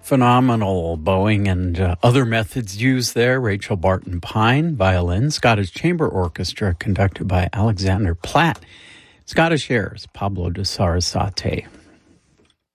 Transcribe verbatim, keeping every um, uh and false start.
Phenomenal bowing and uh, other methods used there. Rachel Barton Pine, violin. Scottish Chamber Orchestra conducted by Alexander Platt. Scottish airs, Pablo de Sarasate.